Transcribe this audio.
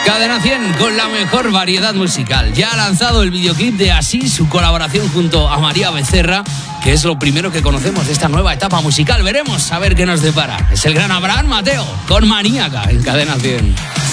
Cadena 100 con la mejor variedad musical. Ya ha lanzado el videoclip de Así, su colaboración junto a María Becerra, que es lo primero que conocemos de esta nueva etapa musical. Veremos a ver qué nos depara. Es el gran Abraham Mateo con Maníaca en Cadena 100.